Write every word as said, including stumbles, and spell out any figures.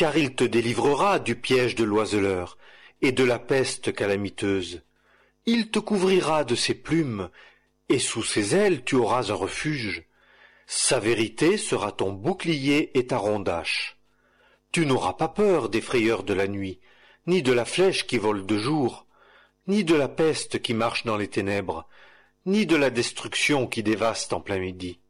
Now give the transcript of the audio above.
car il te délivrera du piège de l'oiseleur et de la peste calamiteuse. Il te couvrira de ses plumes, et sous ses ailes tu auras un refuge. Sa vérité sera ton bouclier et ta rondache. Tu n'auras pas peur des frayeurs de la nuit, ni de la flèche qui vole de jour, ni de la peste qui marche dans les ténèbres, ni de la destruction qui dévaste en plein midi.